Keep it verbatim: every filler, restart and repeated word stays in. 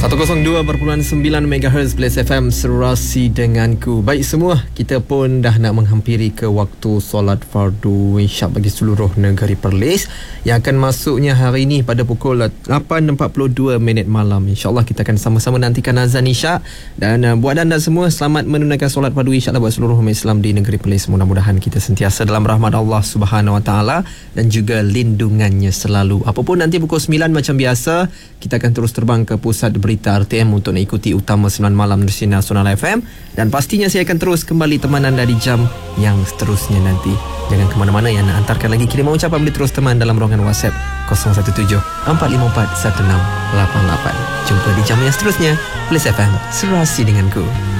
seratus dua perpuluhan sembilan megahertz Blaze F M, serasi denganku. Baik semua, kita pun dah nak menghampiri ke waktu solat fardu isyak bagi seluruh negeri Perlis yang akan masuknya hari ini pada pukul lapan empat puluh dua minit malam. InsyaAllah kita akan sama-sama nantikan azan isyak. Dan uh, buat anda semua, selamat menunaikan solat fardu isyak buat seluruh umat Islam di negeri Perlis. Mudah-mudahan kita sentiasa dalam rahmat Allah Subhanahu Wa Taala dan juga lindungannya selalu. Apapun nanti pukul sembilan macam biasa, kita akan terus terbang ke pusat berita R T M untuk nak ikuti utama sembilan malam di sini Nasional F M. Dan pastinya saya akan terus kembali teman anda di jam yang seterusnya nanti. Jangan ke mana-mana, yang nak hantarkan lagi kiriman ucapan boleh terus teman dalam ruangan WhatsApp kosong satu tujuh empat lima empat satu enam lapan lapan. Jumpa di jam yang seterusnya. Blaze F M, serasi denganku.